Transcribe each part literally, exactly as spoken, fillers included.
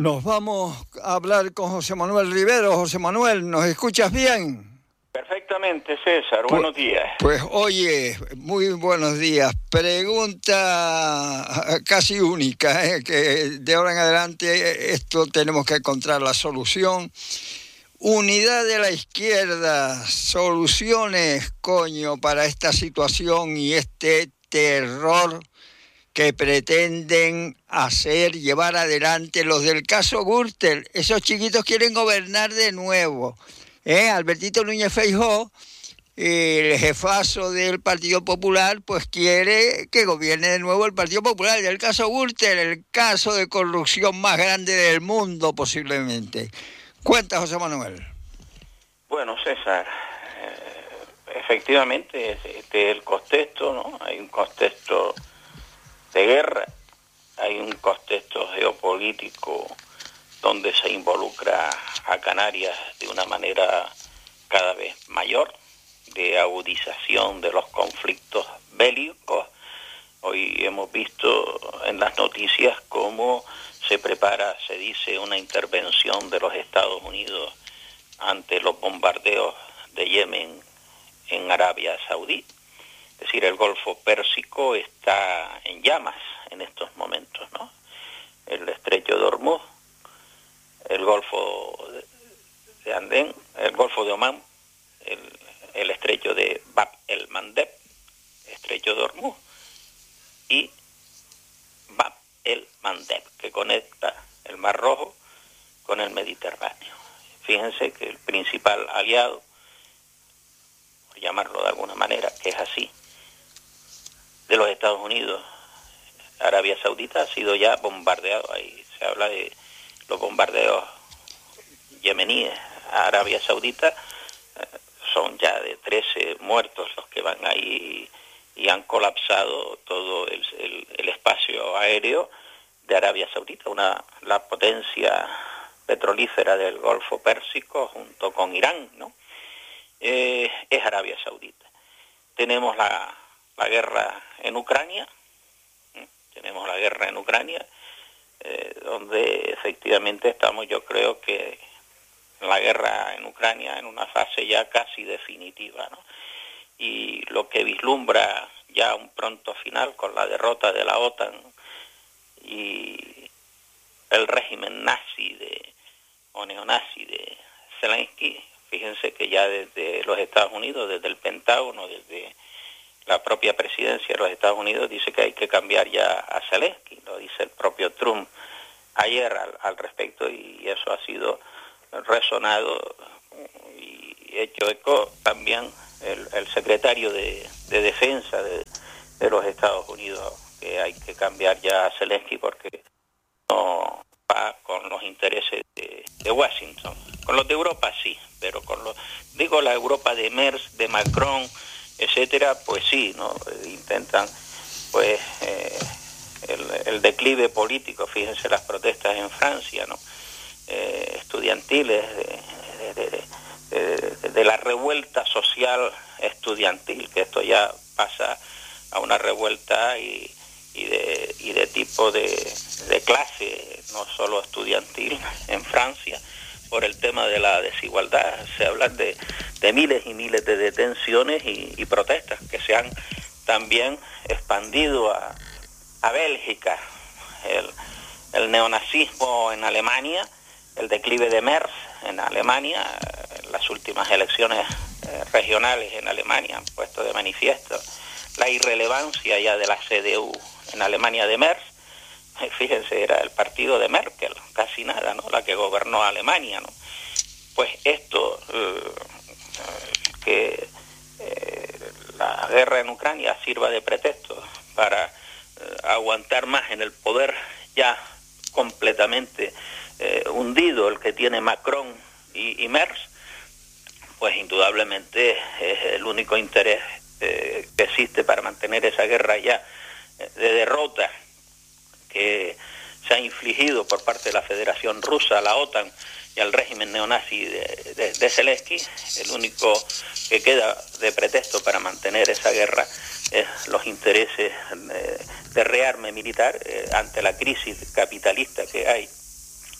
Nos vamos a hablar con José Manuel Rivero. José Manuel, ¿nos escuchas bien? Perfectamente, César. Pues, buenos días. Pues oye, muy buenos días. Pregunta casi única, ¿eh? Que de ahora en adelante esto tenemos que encontrar la solución. Unidad de la izquierda, soluciones, coño, para esta situación y este terror que pretenden hacer, llevar adelante los del caso Gürtel. Esos chiquitos quieren gobernar de nuevo. ¿Eh? Albertito Núñez Feijóo, el jefazo del Partido Popular, pues quiere que gobierne de nuevo el Partido Popular. El caso Gürtel, el caso de corrupción más grande del mundo posiblemente. Cuenta, José Manuel. Bueno, César, eh, efectivamente este es el contexto, ¿no? Hay un contexto de guerra, hay un contexto geopolítico donde se involucra a Canarias de una manera cada vez mayor, de agudización de los conflictos bélicos. Hoy hemos visto en las noticias cómo se prepara, se dice, una intervención de los Estados Unidos ante los bombardeos de Yemen en Arabia Saudí. Es decir, el Golfo Pérsico está en llamas en estos momentos, ¿no? El estrecho de Hormuz, el Golfo de Adén, el Golfo de Omán, el, el estrecho de Bab el-Mandeb, estrecho de Hormuz, y Bab el-Mandeb, que conecta el Mar Rojo con el Mediterráneo. Fíjense que el principal aliado, por llamarlo de alguna manera, que es así, de los Estados Unidos, Arabia Saudita, ha sido ya bombardeado. Ahí se habla de los bombardeos yemeníes a Arabia Saudita, son ya de trece muertos los que van ahí y han colapsado todo el, el, el espacio aéreo de Arabia Saudita, una la potencia petrolífera del Golfo Pérsico junto con Irán, ¿no? Eh, es Arabia Saudita. Tenemos la, la guerra en Ucrania, ¿eh? tenemos la guerra en Ucrania, eh, donde efectivamente estamos, yo creo que en la guerra en Ucrania en una fase ya casi definitiva, ¿no? Y lo que vislumbra ya un pronto final con la derrota de la OTAN y el régimen nazi de, o neonazi de Zelensky. Fíjense que ya desde los Estados Unidos, desde el Pentágono, desde la propia presidencia de los Estados Unidos, dice que hay que cambiar ya a Zelensky, lo dice el propio Trump ayer al, al respecto, y eso ha sido resonado y hecho eco también el, el secretario de, de Defensa de, de los Estados Unidos, que hay que cambiar ya a Zelensky porque no va con los intereses de, de Washington. Con los de Europa sí, pero con los, digo, la Europa de Merz, de Macron, etcétera, pues sí, ¿no? Intentan, pues, eh, el, el declive político. Fíjense las protestas en Francia, ¿no? Eh, estudiantiles, de, de, de, de, de la revuelta social estudiantil, que esto ya pasa a una revuelta y, y, de, y de tipo de, de clase, no solo estudiantil, en Francia, por el tema de la desigualdad. Se habla de, de miles y miles de detenciones y, y protestas que se han también expandido a, a Bélgica, el, el neonazismo en Alemania, el declive de Merz en Alemania, las últimas elecciones eh, regionales en Alemania han puesto de manifiesto la irrelevancia ya de la C D U en Alemania de Merz. Fíjense, era el partido de Merkel, casi nada, ¿no? La que gobernó Alemania, ¿no? Pues esto, eh, que eh, la guerra en Ucrania sirva de pretexto para eh, aguantar más en el poder ya completamente eh, hundido el que tiene Macron y, y Merz, pues indudablemente es el único interés eh, que existe para mantener esa guerra ya eh, de derrota que se ha infligido por parte de la Federación Rusa, a la OTAN y al régimen neonazi de, de, de Zelensky. El único que queda de pretexto para mantener esa guerra es los intereses de, de rearme militar eh, ante la crisis capitalista que hay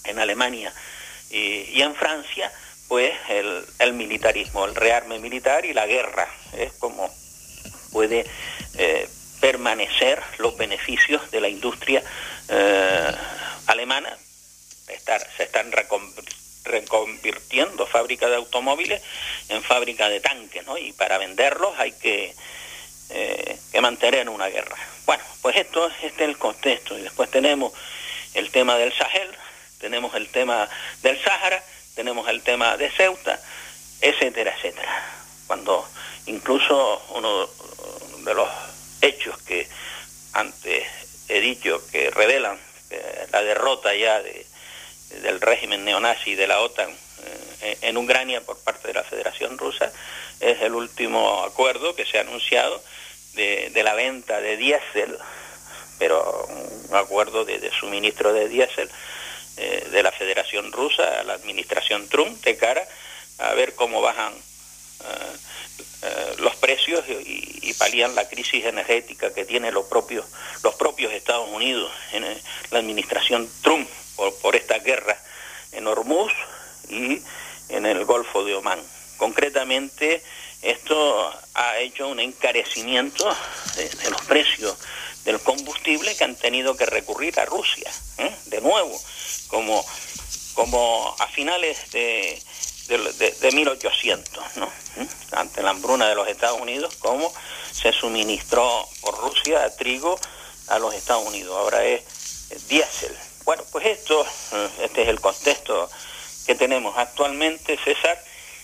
en Alemania y, y en Francia, pues el, el militarismo, el rearme militar y la guerra. Es como puede eh, permanecer los beneficios de la industria eh, alemana. Estar, se están reconvirtiendo fábricas de automóviles en fábricas de tanques, ¿no? Y para venderlos hay que, eh, que mantener una guerra. Bueno, pues esto este es el contexto. Y después tenemos el tema del Sahel, tenemos el tema del Sáhara, tenemos el tema de Ceuta, etcétera, etcétera. Cuando incluso uno de los hechos que antes he dicho que revelan eh, la derrota ya de, del régimen neonazi de la OTAN eh, en Ucrania por parte de la Federación Rusa, es el último acuerdo que se ha anunciado de, de la venta de diésel, pero un acuerdo de, de suministro de diésel eh, de la Federación Rusa a la administración Trump, de cara a ver cómo bajan eh, eh, los precios y, y palían la crisis energética que tiene los propios, los propios Estados Unidos en eh, la administración Trump por, por esta guerra en Hormuz y en el Golfo de Omán. Concretamente, esto ha hecho un encarecimiento de, de los precios del combustible, que han tenido que recurrir a Rusia, ¿eh? de nuevo, como, como a finales de, de, de, de mil ochocientos, ¿no? ¿Eh? Ante la hambruna de los Estados Unidos, como se suministró por Rusia trigo a los Estados Unidos. Ahora es diésel. Bueno, pues esto, este es el contexto que tenemos actualmente, César,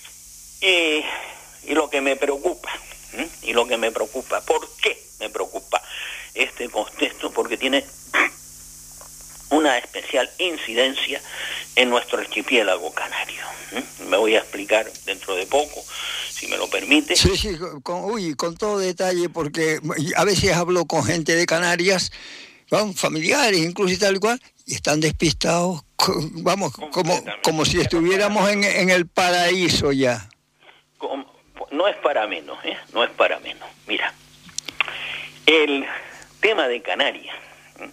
y, y lo que me preocupa, ¿eh? y lo que me preocupa, ¿por qué me preocupa este contexto? Porque tiene una especial incidencia en nuestro archipiélago canario. ¿eh? Me voy a explicar dentro de poco, si me lo permite. Sí, sí, con, uy, con todo detalle, porque a veces hablo con gente de Canarias, vamos, familiares, incluso y tal y cual, y están despistados, vamos, como, como si estuviéramos en, en el paraíso ya. No es para menos, ¿eh? no es para menos. Mira, el tema de Canarias ¿eh?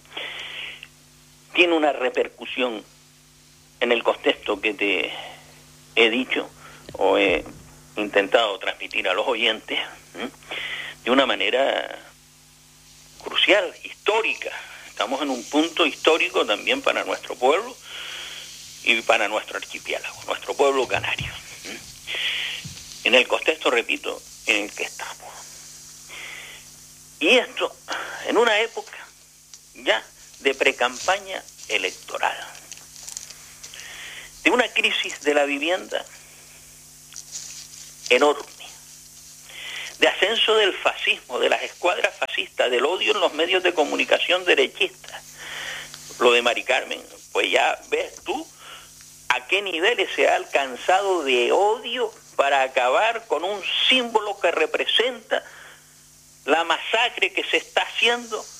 tiene una repercusión en el contexto que te he dicho o he intentado transmitir a los oyentes ¿eh? de una manera crucial, histórica. Estamos en un punto histórico también para nuestro pueblo y para nuestro archipiélago, nuestro pueblo canario. ¿eh? En el contexto, repito, en el que estamos. Y esto en una época ya de precampaña electoral, de una crisis de la vivienda enorme, de ascenso del fascismo, de las escuadras fascistas, del odio en los medios de comunicación derechistas. Lo de Mari Carmen, pues ya ves tú a qué niveles se ha alcanzado de odio para acabar con un símbolo que representa la masacre que se está haciendo